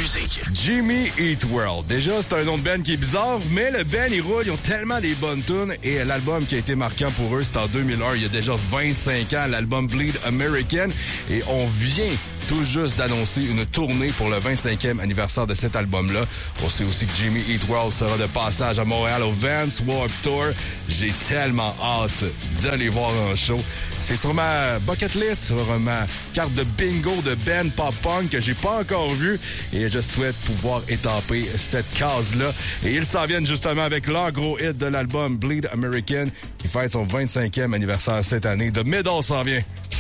musique. Jimmy Eat World. Déjà, c'est un nom de band qui est bizarre, mais le band, ils roulent, ils ont tellement des bonnes tunes. Et l'album qui a été marquant pour eux, c'est en 2001. Il y a déjà 25 ans, l'album Bleed American. Et on vient tout juste d'annoncer une tournée pour le 25e anniversaire de cet album-là. On sait aussi que Jimmy Eat World sera de passage à Montréal au Vans Warped Tour. J'ai tellement hâte de les voir en show. C'est sur ma bucket list, sur ma carte de bingo de band pop-punk que j'ai pas encore vu. Et je souhaite pouvoir étaper cette case-là. Et ils s'en viennent justement avec leur gros hit de l'album Bleed American qui fête son 25e anniversaire cette année. The Middle s'en vient